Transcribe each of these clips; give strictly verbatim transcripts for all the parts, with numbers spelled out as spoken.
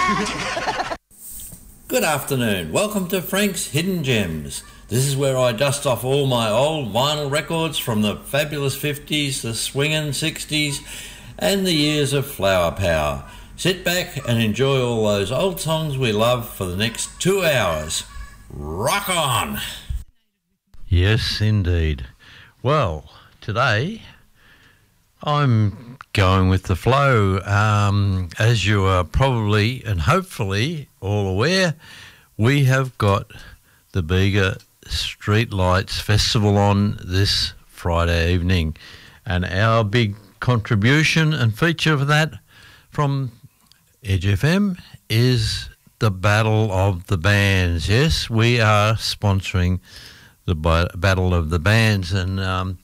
Good afternoon. Welcome to Frank's Hidden Gems. This is where I dust off all my old vinyl records from the fabulous fifties, the swingin' sixties, and the years of flower power. Sit back and enjoy all those old songs we love for the next two hours. Rock on! Yes, indeed. Well, today I'm going with the flow. Um, as you are probably and hopefully all aware, we have got the Bega Street Lights Festival on this Friday evening, and our big contribution and feature for that from Edge F M is the Battle of the Bands. Yes, we are sponsoring the Battle of the Bands, and um,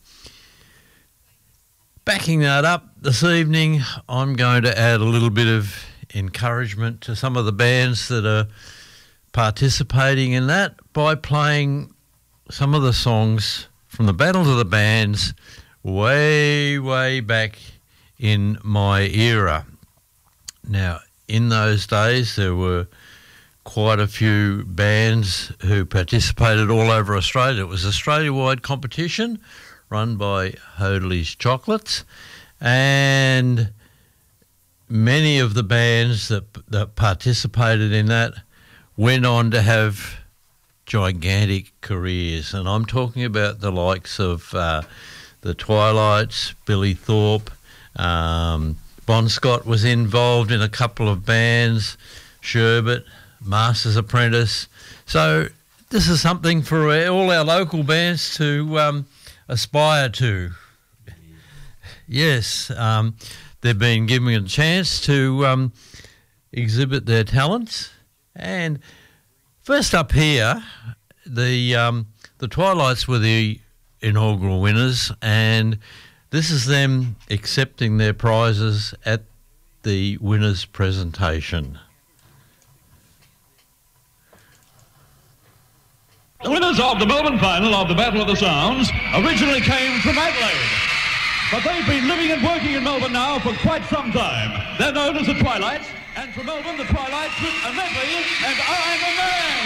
backing that up this evening, I'm going to add a little bit of encouragement to some of the bands that are participating in that by playing some of the songs from the Battle of the Bands way, way back in my era. Now, in those days, there were quite a few bands who participated all over Australia. It was an Australia-wide competition run by Hoadley's Chocolates, and many of the bands that that participated in that went on to have gigantic careers, and I'm talking about the likes of uh, the Twilights, Billy Thorpe, um, Bon Scott was involved in a couple of bands, Sherbet, Master's Apprentice. So this is something for all our local bands to um, aspire to. Yes, um, they've been given a chance to um, exhibit their talents. And first up here, the um, the Twilights were the inaugural winners, and this is them accepting their prizes at the winners' presentation. The winners of the Melbourne final of the Battle of the Sounds originally came from Adelaide, but they've been living and working in Melbourne now for quite some time. They're known as the Twilights, and from Melbourne, the Twilights with a medley and I'm a Man.